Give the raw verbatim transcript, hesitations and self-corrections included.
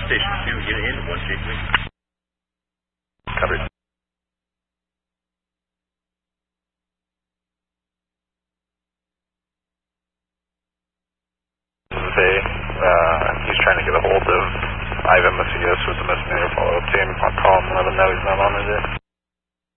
Station two, get in, one Gateway. Covered. They, uh, he's trying to get a hold of Ivan Macias with the Messenger follow-up team. I'll call him and let him know he's not on it.